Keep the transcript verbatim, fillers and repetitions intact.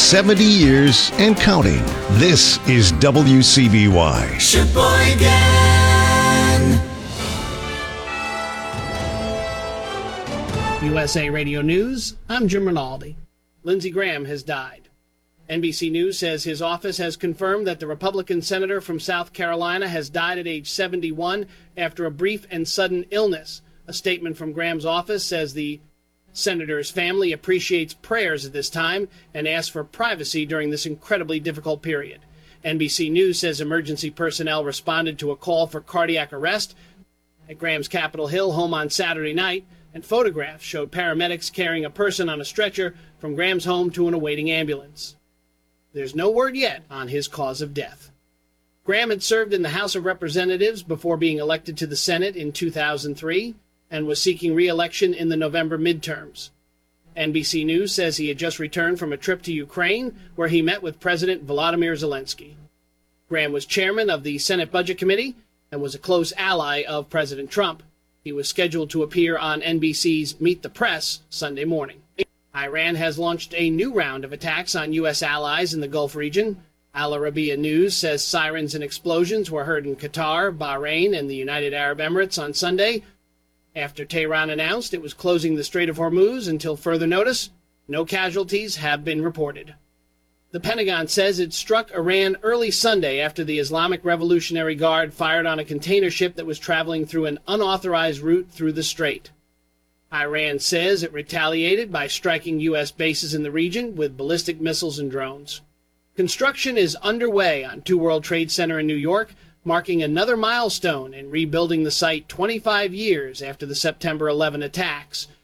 seventy years and counting. This is W C B Y. Sheboygan! U S A Radio News, I'm Jim Rinaldi. Lindsey Graham has died. N B C News says his office has confirmed that the Republican senator from South Carolina has died at age seventy-one after a brief and sudden illness. A statement from Graham's office says the senator's family appreciates prayers at this time and asks for privacy during this incredibly difficult period. N B C News says emergency personnel responded to a call for cardiac arrest at Graham's Capitol Hill home on Saturday night, and photographs showed paramedics carrying a person on a stretcher from Graham's home to an awaiting ambulance. There's no word yet on his cause of death. Graham had served in the House of Representatives before being elected to the Senate in two thousand three and was seeking re-election in the November midterms. N B C News says he had just returned from a trip to Ukraine where he met with President Volodymyr Zelensky. Graham was chairman of the Senate Budget Committee and was a close ally of President Trump. He was scheduled to appear on N B C's Meet the Press Sunday morning. Iran has launched a new round of attacks on U S allies in the Gulf region. Al Arabiya News says sirens and explosions were heard in Qatar, Bahrain, and the United Arab Emirates on Sunday. After Tehran announced it was closing the Strait of Hormuz until further notice, no casualties have been reported. The Pentagon says it struck Iran early Sunday after the Islamic Revolutionary Guard fired on a container ship that was traveling through an unauthorized route through the strait. Iran says it retaliated by striking U S bases in the region with ballistic missiles and drones. Construction is underway on Two World Trade Center in New York, marking another milestone in rebuilding the site twenty-five years after the September eleventh attacks.